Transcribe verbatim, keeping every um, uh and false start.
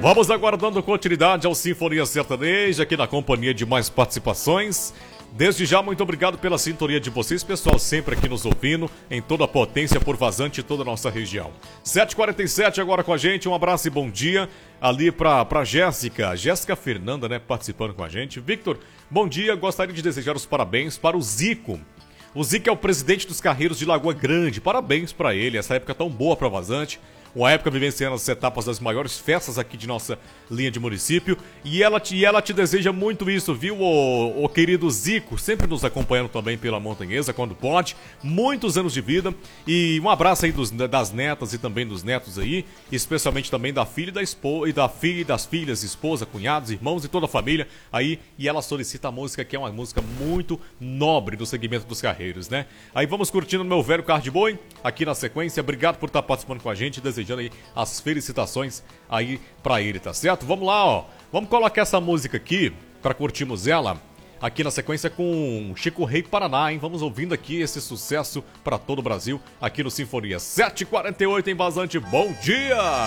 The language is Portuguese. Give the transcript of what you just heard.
Vamos agora dando continuidade ao Sinfonia Sertaneja, aqui na companhia de mais participações. Desde já, muito obrigado pela sintonia de vocês, pessoal, sempre aqui nos ouvindo, em toda a potência por vazante de toda a nossa região. sete e quarenta e sete agora com a gente, um abraço e bom dia ali pra, pra Jéssica, Jéssica Fernanda, né, participando com a gente. Victor, bom dia, gostaria de desejar os parabéns para o Zico. O Zico é o presidente dos Carreiros de Lagoa Grande, parabéns pra ele, essa época tão boa pra vazante. Uma época vivenciando as etapas das maiores festas aqui de nossa linha de município. E ela te, e ela te deseja muito isso, viu, o, o querido Zico? Sempre nos acompanhando também pela Montanhesa, quando pode. Muitos anos de vida. E um abraço aí dos, das netas e também dos netos aí. Especialmente também da filha e da esposa, e da filha e das filhas, esposa, cunhados, irmãos e toda a família aí. E ela solicita a música, que é uma música muito nobre do segmento dos carreiros, né? Aí vamos curtindo o meu velho carro de boi aqui na sequência. Obrigado por estar participando com a gente, desejando aí as felicitações aí pra ele, tá certo? Vamos lá, ó. Vamos colocar essa música aqui pra curtirmos ela aqui na sequência com Chico Rei Paraná, hein? Vamos ouvindo aqui esse sucesso pra todo o Brasil aqui no Sinfonia. sete e quarenta e oito em Vazante, bom dia!